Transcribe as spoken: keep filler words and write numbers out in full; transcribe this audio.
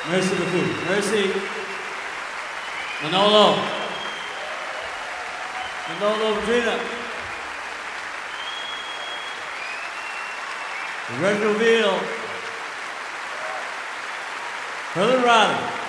Mercy Bafou. Mercy. Manolo. Manolo Madrina. Reginald Veal. Helen Riley.